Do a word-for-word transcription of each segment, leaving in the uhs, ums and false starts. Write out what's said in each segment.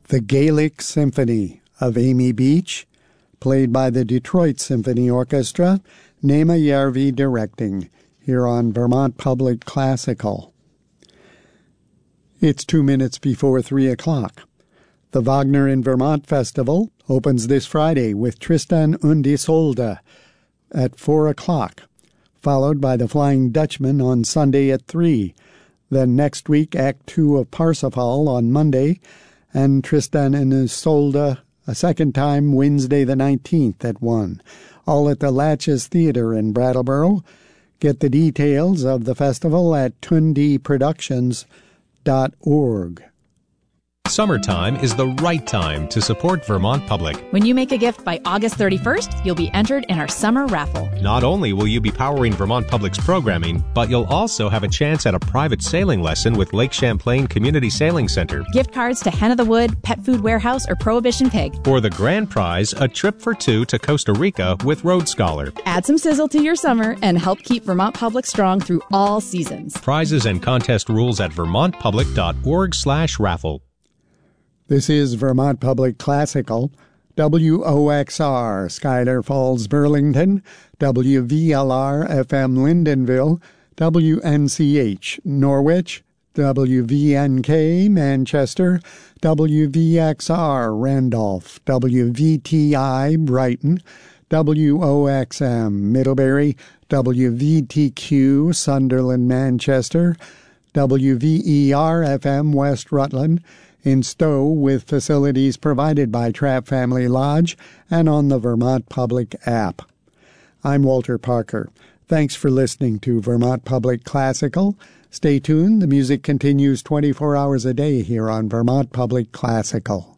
The Gaelic Symphony of Amy Beach, played by the Detroit Symphony Orchestra, Nema Järvi directing, here on Vermont Public Classical. It's two minutes before three o'clock. The Wagner in Vermont Festival opens this Friday with Tristan und Isolde at four o'clock, followed by the Flying Dutchman on Sunday at three. Then next week, Act Two of Parsifal on Monday, and Tristan and Isolde a second time Wednesday the nineteenth at one. All at the Latches Theater in Brattleboro. Get the details of the festival at tundi productions dot org. Summertime is the right time to support Vermont Public. When you make a gift by August thirty-first, you'll be entered in our summer raffle. Not only will you be powering Vermont Public's programming, but you'll also have a chance at a private sailing lesson with Lake Champlain Community Sailing Center. Gift cards to Hen of the Wood, Pet Food Warehouse, or Prohibition Pig. For the grand prize, a trip for two to Costa Rica with Road Scholar. Add some sizzle to your summer and help keep Vermont Public strong through all seasons. Prizes and contest rules at vermont public dot org slash raffle. This is Vermont Public Classical, W O X R, Schuyler Falls, Burlington, W V L R F M Lyndonville, W N C H, Norwich, W V N K, Manchester, W V X R, Randolph, W V T I, Brighton, W O X M, Middlebury, W V T Q, Sunderland, Manchester, W V E R F M, West Rutland, in Stowe with facilities provided by Trapp Family Lodge and on the Vermont Public app. I'm Walter Parker. Thanks for listening to Vermont Public Classical. Stay tuned. The music continues twenty-four hours a day here on Vermont Public Classical.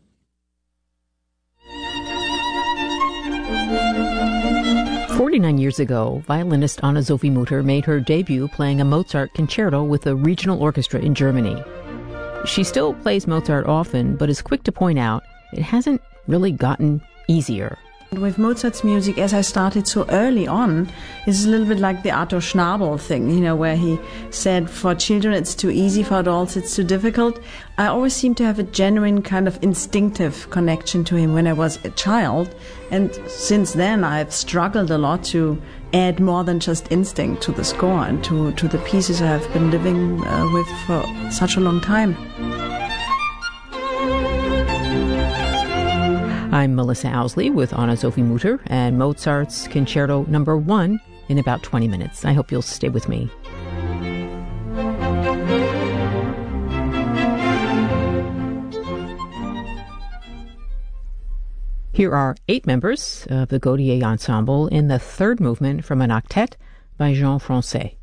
Forty-nine years ago, violinist Anna-Sophie Mutter made her debut playing a Mozart concerto with a regional orchestra in Germany. She still plays Mozart often, but is quick to point out it hasn't really gotten easier. With Mozart's music, as I started so early on, it's a little bit like the Arthur Schnabel thing, you know, where he said, for children it's too easy, for adults it's too difficult. I always seem to have a genuine kind of instinctive connection to him when I was a child, and since then I've struggled a lot to add more than just instinct to the score and to, to the pieces I've been living uh, with for such a long time. I'm Melissa Owsley with Anna-Sophie Mutter and Mozart's Concerto Number One in about twenty minutes. I hope you'll stay with me. Here are eight members of the Gaudier Ensemble in the third movement from an octet by Jean Francais.